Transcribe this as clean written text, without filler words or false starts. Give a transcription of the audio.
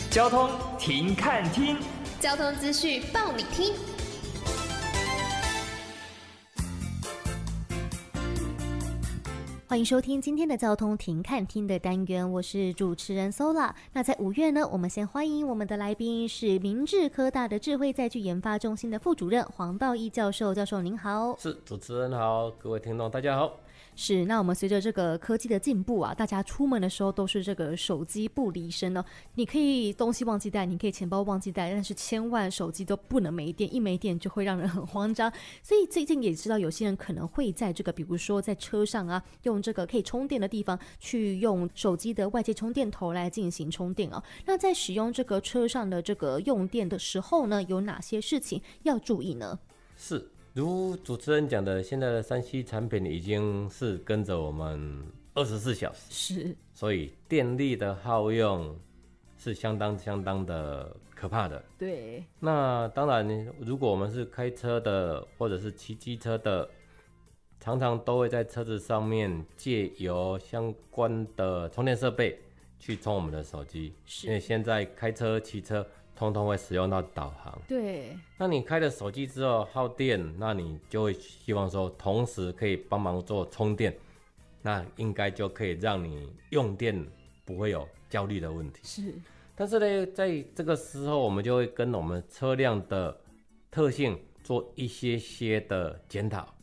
交通停看听， 交通资讯报你听。欢迎收听今天的交通停看听的单元，我是主持人 Sola。 那在5月呢，我们先欢迎我们的来宾是明志科大的智慧载具研发中心的副主任黄道义教授。教授您好。 是，主持人好，各位听众大家好。 是，那我们随着这个科技的进步啊，大家出门的时候都是这个手机不离身哦。你可以东西忘记带，你可以钱包忘记带，但是千万手机都不能没电，一没电就会让人很慌张。所以最近也知道有些人可能会在这个比如说在车上啊，用这个可以充电的地方去用手机的外接充电头来进行充电哦。那在使用这个车上的这个用电的时候呢，有哪些事情要注意呢？ 是，如主持人讲的，现在的3C 产品已经是跟着我们24小时， 是， 所以电力的耗用是相当的可怕的。 对， 那当然，如果我们是开车的或者是骑机车的，常常都会在车子上面借由相关的充电设备去充我们的手机，因为现在开车、骑车通通会使用到导航。 对， 那你开了手机之后耗电，那你就会希望说同时可以帮忙做充电，那应该就可以让你用电不会有焦虑的问题。 是， 但是呢，在这个时候我们就会跟我们车辆的特性做一些的检讨。